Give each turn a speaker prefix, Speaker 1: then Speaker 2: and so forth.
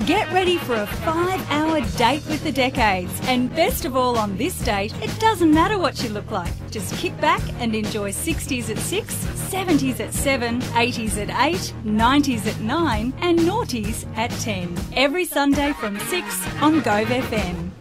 Speaker 1: Get ready for a 5-hour date with the decades. And best of all on this date, it doesn't matter what you look like. Just kick back and enjoy 60s at 6, 70s at 7, 80s at 8, 90s at 9 and noughties at 10. Every Sunday from 6 on Gove FM.